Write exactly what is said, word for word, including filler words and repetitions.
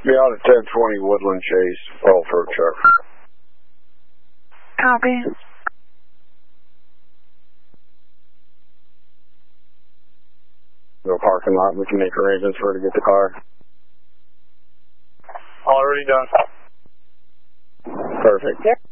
Be out at ten twenty Woodland Chase, off-road truck. Copy. No parking lot, we can make arrangements for her to get the car. Already done. Perfect. Yep.